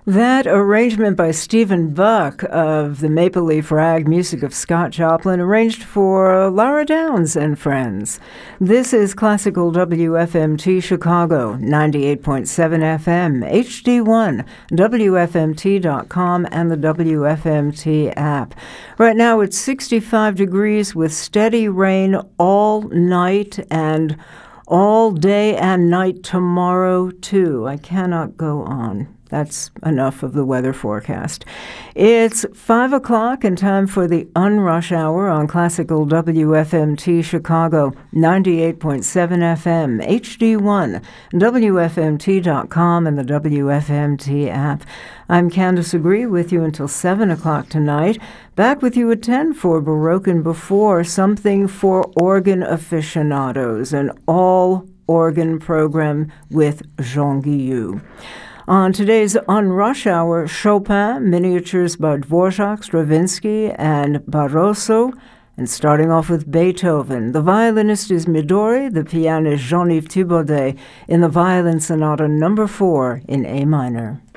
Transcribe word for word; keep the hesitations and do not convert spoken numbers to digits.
That arrangement by Stephen Buck of the Maple Leaf Rag, music of Scott Joplin, arranged for Lara Downs and friends. This is Classical W F M T Chicago, ninety-eight point seven F M, H D one, W F M T dot com, and the W F M T app. Right now it's sixty-five degrees with steady rain all night and all day and night tomorrow, too. I cannot go on. That's enough of the weather forecast. It's five o'clock and time for the Unrush Hour on Classical W F M T Chicago, ninety-eight point seven F M, H D one, W F M T dot com, and the W F M T app. I'm Candace Agree with you until seven o'clock tonight. Back with you at ten for Baroque and Before, something for organ aficionados, an all-organ program with Jean Guillou. On today's Unrush Hour, Chopin, miniatures by Dvorak, Stravinsky, and Barroso, and starting off with Beethoven. The violinist is Midori, the pianist Jean-Yves Thibaudet, in the Violin Sonata number four in A minor.